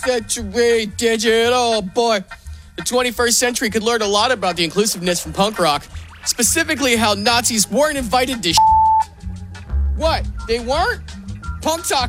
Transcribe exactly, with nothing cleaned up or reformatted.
century digital boy. The twenty-first century could learn a lot about the inclusiveness from punk rock, specifically how Nazis weren't invited to sh- What? They weren't? Punk talk